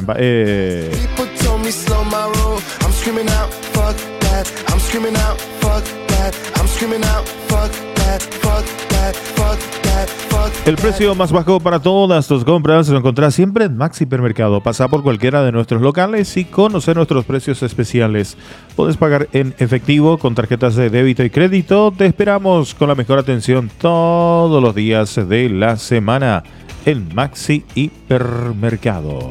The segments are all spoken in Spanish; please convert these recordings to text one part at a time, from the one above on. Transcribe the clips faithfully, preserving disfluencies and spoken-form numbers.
trampa. Eh. El precio más bajo para todas tus compras lo encontrás siempre en Maxi Hipermercado. Pasa por cualquiera de nuestros locales y conoce nuestros precios especiales. Puedes pagar en efectivo con tarjetas de débito y crédito. Te esperamos con la mejor atención todos los días de la semana en Maxi Hipermercado.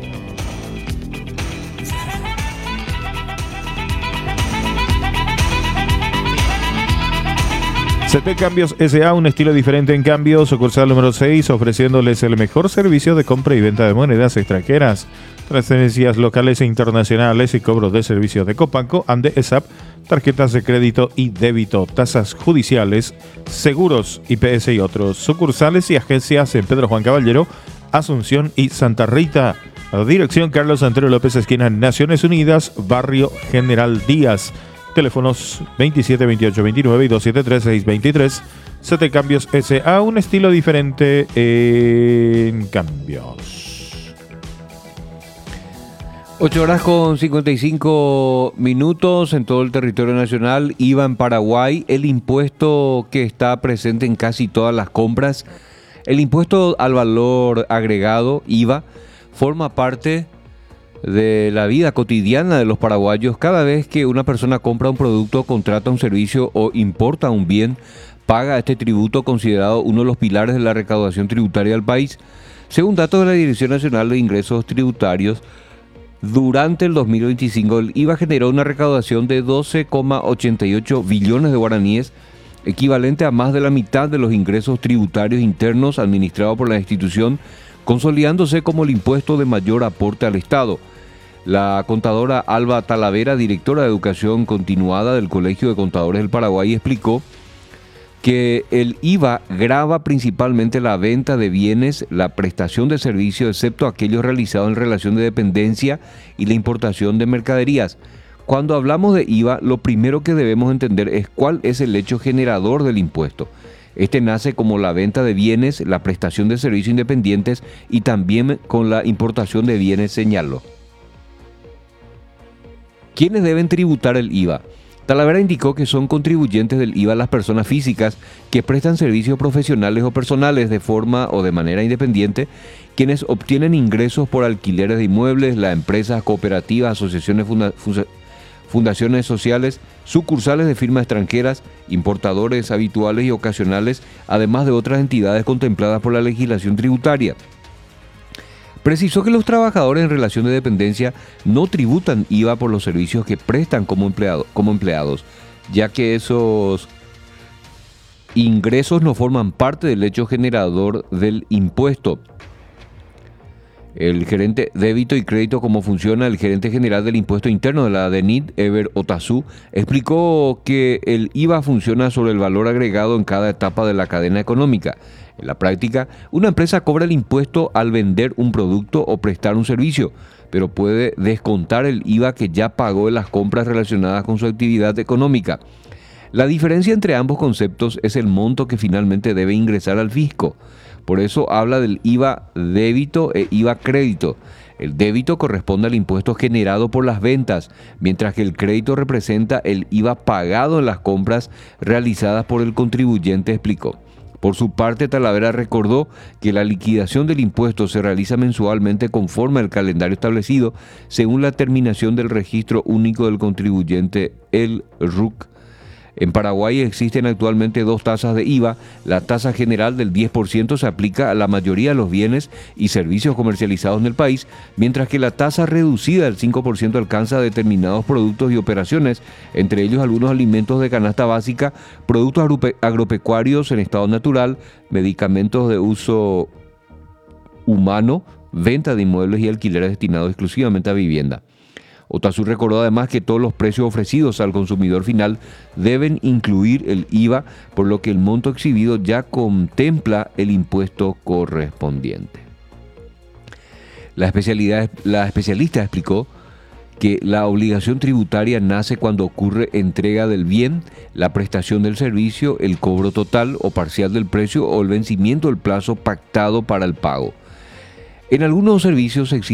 C T Cambios S A, un estilo diferente en cambios, sucursal número seis, ofreciéndoles el mejor servicio de compra y venta de monedas extranjeras, transferencias locales e internacionales y cobro de servicios de Copanco, Ande E S A P, tarjetas de crédito y débito, tasas judiciales, seguros, I P S y otros. Sucursales y agencias en Pedro Juan Caballero, Asunción y Santa Rita. Dirección Carlos Santero López, esquina Naciones Unidas, Barrio General Díaz. Teléfonos veintisiete, veintiocho, veintinueve y doscientos setenta y tres, seiscientos veintitrés. C T Cambios S A, un estilo diferente en cambios. ocho horas con cincuenta y cinco minutos en todo el territorio nacional. I V A en Paraguay, el impuesto que está presente en casi todas las compras. El impuesto al valor agregado, I V A, forma parte de la vida cotidiana de los paraguayos. Cada vez que una persona compra un producto, contrata un servicio o importa un bien, paga este tributo considerado uno de los pilares de la recaudación tributaria del país. Según datos de la Dirección Nacional de Ingresos Tributarios, durante el dos mil veinticinco el I V A generó una recaudación de doce coma ochenta y ocho billones de guaraníes, equivalente a más de la mitad de los ingresos tributarios internos administrados por la institución, consolidándose como el impuesto de mayor aporte al Estado. La contadora Alba Talavera, directora de Educación Continuada del Colegio de Contadores del Paraguay, explicó que el I V A grava principalmente la venta de bienes, la prestación de servicios, excepto aquellos realizados en relación de dependencia y la importación de mercaderías. Cuando hablamos de I V A, lo primero que debemos entender es cuál es el hecho generador del impuesto. Este nace como la venta de bienes, la prestación de servicios independientes y también con la importación de bienes, señaló. ¿Quiénes deben tributar el I V A? Talavera indicó que son contribuyentes del I V A las personas físicas que prestan servicios profesionales o personales de forma o de manera independiente, quienes obtienen ingresos por alquileres de inmuebles, las empresas, cooperativas, asociaciones, funda- funda- fundaciones sociales, sucursales de firmas extranjeras, importadores habituales y ocasionales, además de otras entidades contempladas por la legislación tributaria. Precisó que los trabajadores en relación de dependencia no tributan I V A por los servicios que prestan como, empleado, como empleados, ya que esos ingresos no forman parte del hecho generador del impuesto. El gerente débito y crédito, cómo funciona, el gerente general del impuesto interno de la DENIT, Ever Otazú, explicó que el I V A funciona sobre el valor agregado en cada etapa de la cadena económica. En la práctica, una empresa cobra el impuesto al vender un producto o prestar un servicio, pero puede descontar el I V A que ya pagó en las compras relacionadas con su actividad económica. La diferencia entre ambos conceptos es el monto que finalmente debe ingresar al fisco. Por eso habla del I V A débito e I V A crédito. El débito corresponde al impuesto generado por las ventas, mientras que el crédito representa el I V A pagado en las compras realizadas por el contribuyente, explicó. Por su parte, Talavera recordó que la liquidación del impuesto se realiza mensualmente conforme al calendario establecido, según la terminación del registro único del contribuyente, el R U C. En Paraguay existen actualmente dos tasas de I V A. La tasa general del diez por ciento se aplica a la mayoría de los bienes y servicios comercializados en el país, mientras que la tasa reducida del cinco por ciento alcanza determinados productos y operaciones, entre ellos algunos alimentos de canasta básica, productos agropecuarios en estado natural, medicamentos de uso humano, venta de inmuebles y alquileres destinados exclusivamente a vivienda. Otazú recordó además que todos los precios ofrecidos al consumidor final deben incluir el I V A, por lo que el monto exhibido ya contempla el impuesto correspondiente. La, especialidad, la especialista explicó que la obligación tributaria nace cuando ocurre entrega del bien, la prestación del servicio, el cobro total o parcial del precio o el vencimiento del plazo pactado para el pago. En algunos servicios existe